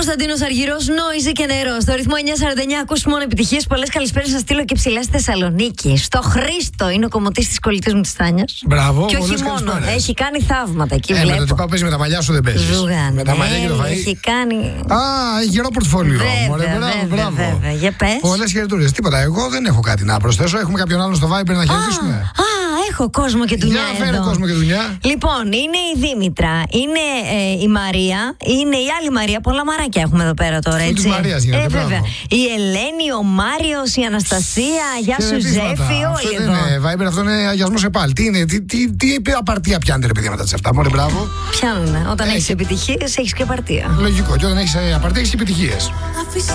Κωνσταντίνος Αργυρός, Νόιζι και νερό. Στο ρυθμό 949 ακούς μόνο επιτυχίες. Πολλές καλησπέρες να στείλω και ψηλά στη Θεσσαλονίκη. Στο Χρήστο, είναι ο κομωτής της κολλητής μου της Τάνιας. Μπράβο, και όχι μόνο. Έχει κάνει θαύματα εκεί. Βλέπω. Με το τι παίζει με τα μαλλιά σου δεν παίζει. Με τα μαλλιά και το φαΐ. Έχει κάνει. Έχει γερό πορτφόλιο. Βέβαια. Για πες. Πολλές χαιρετούρες. Τίποτα. Εγώ δεν έχω κάτι να προσθέσω. Έχουμε κάποιον άλλον στο Viber να χαιρετήσουμε. Έχω κόσμο και δουλειά. Για φέρε κόσμο και δουλειά. Λοιπόν, είναι η Δήμητρα, είναι η Μαρία, είναι η άλλη Μαρία. Πολλά μαράκια έχουμε εδώ πέρα τώρα, έτσι. Μαρίας γίνεται, βέβαια. Η Ελένη, ο Μάριος, η Αναστασία. Γεια σου, Ζέφη, όλοι εδώ. Είναι Viber, αυτό είναι αγιασμό σε πάλι. Τι είναι, τι απαρτία πιάνετε, ρε παιδιά, μετά σε αυτά. Μωρέ, μπράβο. Πιάνουνε. Όταν έχεις επιτυχίες, έχεις και απαρτία. Λογικό. Και όταν έχεις απαρτία, έχεις επιτυχίες.